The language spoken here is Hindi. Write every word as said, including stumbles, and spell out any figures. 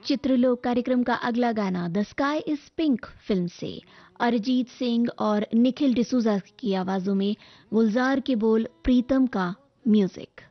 चित्रलोक कार्यक्रम का अगला गाना the sky is pink film से अरिजीत सिंह और निखिल डिसूजा की आवाजों में गुलजार के बोल, प्रीतम का म्यूजिक।